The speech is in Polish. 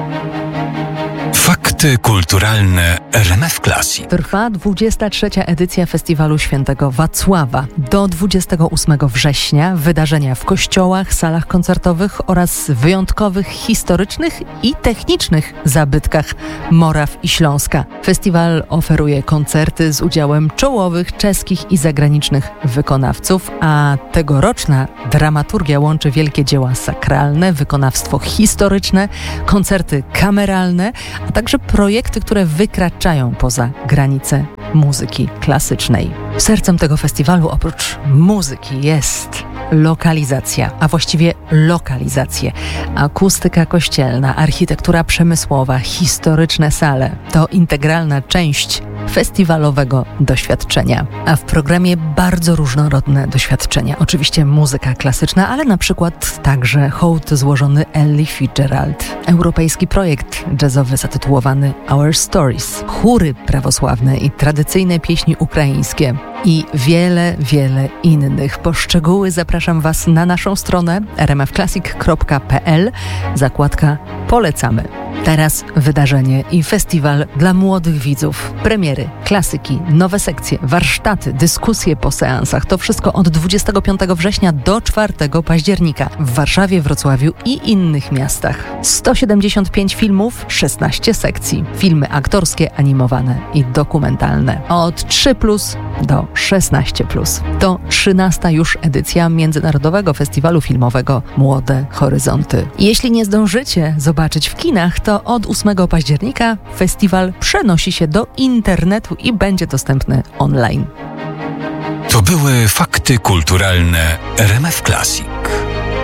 Fakty kulturalne RMF Classic. Trwa 23. edycja Festiwalu Świętego Wacława. Do 28 września wydarzenia w kościołach, salach koncertowych oraz wyjątkowych historycznych i technicznych zabytkach Moraw i Śląska. Festiwal oferuje koncerty z udziałem czołowych czeskich i zagranicznych wykonawców, a tegoroczna dramaturgia łączy wielkie dzieła sakralne, wykonawstwo historyczne, koncerty kameralne, a także projekty, które wykraczają poza granice muzyki klasycznej. Sercem tego festiwalu oprócz muzyki jest lokalizacja, a właściwie lokalizacje. Akustyka kościelna, architektura przemysłowa, historyczne sale to integralna część festiwalowego doświadczenia. A w programie bardzo różnorodne doświadczenia. Oczywiście muzyka klasyczna, ale na przykład także hołd złożony Elli Fitzgerald. Europejski projekt jazzowy zatytułowany Our Stories. Chóry prawosławne i tradycyjne pieśni ukraińskie. I wiele, wiele innych. Po szczegóły zapraszam Was na naszą stronę rmfclassic.pl, zakładka Polecamy. Teraz wydarzenie i festiwal dla młodych widzów. Premiery, klasyki, nowe sekcje, warsztaty, dyskusje po seansach. To wszystko od 25 września do 4 października w Warszawie, Wrocławiu i innych miastach. 175 filmów, 16 sekcji. Filmy aktorskie, animowane i dokumentalne. Od 3+ do 16+. To 13. już edycja Międzynarodowego Festiwalu Filmowego Młode Horyzonty. Jeśli nie zdążycie zobaczyć w kinach, to od 8 października festiwal przenosi się do internetu i będzie dostępny online. To były fakty kulturalne RMF Classic.